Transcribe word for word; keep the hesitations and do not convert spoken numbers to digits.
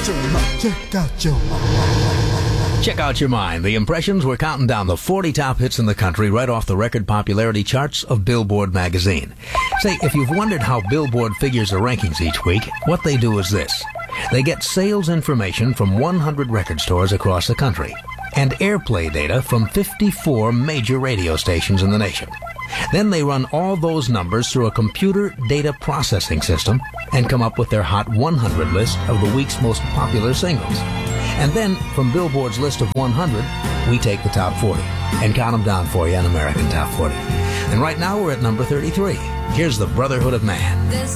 Check out your mind. Check out your mind. The Impressions were counting down the forty top hits in the country right off the record popularity charts of Billboard magazine. Say, if you've wondered how Billboard figures the rankings each week, what they do is this. They get sales information from one hundred record stores across the country and airplay data from fifty-four major radio stations in the nation. Then they run all those numbers through a computer data processing system and come up with their Hot one hundred list of the week's most popular singles. And then, from Billboard's list of one hundred, we take the top forty and count them down for you on American Top forty. And right now we're at number thirty-three. Here's the Brotherhood of Man.